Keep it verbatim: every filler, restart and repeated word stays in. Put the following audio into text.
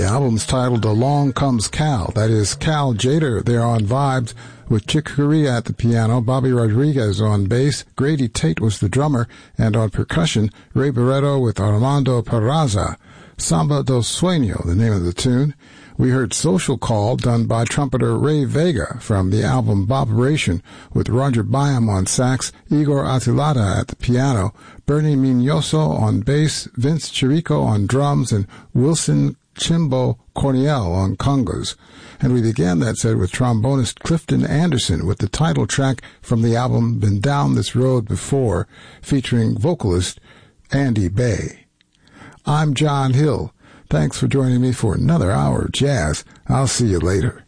The album's titled Along Comes Cal. That is Cal Tjader there on vibes with Chick Corea at the piano, Bobby Rodriguez on bass, Grady Tate was the drummer, and on percussion, Ray Barretto with Armando Peraza. Samba do Sueño, the name of the tune. We heard Social Call, done by trumpeter Ray Vega from the album Bobration, with Roger Byam on sax, Igor Atilada at the piano, Bernie Mignoso on bass, Vince Chirico on drums, and Wilson Chimbo Corniel on congas. And we began that set with trombonist Clifton Anderson with the title track from the album Been Down This Road Before, featuring vocalist Andy Bay. I'm John Hill. Thanks for joining me for another hour of jazz. I'll see you later.